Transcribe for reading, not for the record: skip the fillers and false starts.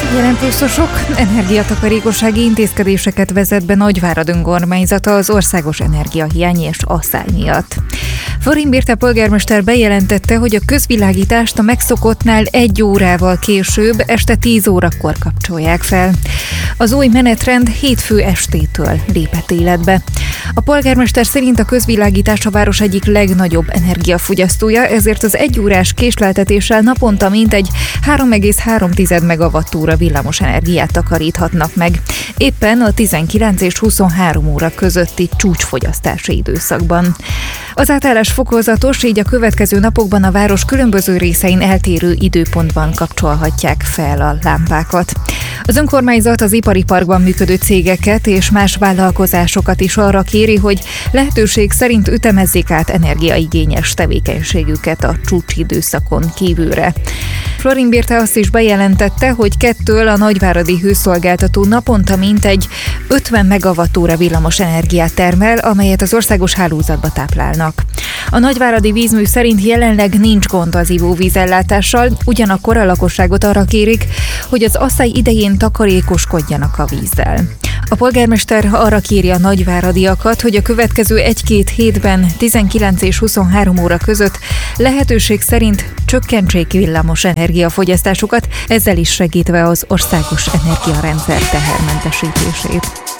Jelenpusztosok, energiatakarékossági intézkedéseket vezet be Nagyvárad önkormányzata az országos energiahiány és asszály miatt. Florin Birte polgármester bejelentette, hogy a közvilágítást a megszokottnál 1 órával később, este 10 órakor kapcsolják fel. Az új menetrend hétfő estétől lépett életbe. A polgármester szerint a közvilágítás a város egyik legnagyobb energiafogyasztója, ezért az 1 órás késleltetéssel naponta mintegy 3,3 megawattúra villamos energiát takaríthatnak meg. Éppen a 19 és 23 óra közötti csúcsfogyasztási időszakban. Az átállás fokozatos, így a következő napokban a város különböző részein eltérő időpontban kapcsolhatják fel a lámpákat. Az önkormányzat az ipari parkban működő cégeket és más vállalkozásokat is arra kéri, hogy lehetőség szerint ütemezzék át energiaigényes tevékenységüket a csúcsidőszakon kívülre. Florin Birte azt is bejelentette, hogy 2-től a nagyváradi hőszolgáltató naponta mintegy 50 megawattúra villamos energiát termel, amelyet az országos hálózatba táplálnak. A nagyváradi vízmű szerint jelenleg nincs gond az ivóvízellátással, ugyanakkor a lakosságot arra kérik, hogy az asszály idején takarékoskodjanak a vízzel. A polgármester arra kéri a nagyváradiakat, hogy a következő 1-2 hétben 19 és 23 óra között lehetőség szerint csökkentsék villamos energiafogyasztásukat, ezzel is segítve az országos energiarendszer tehermentesítését.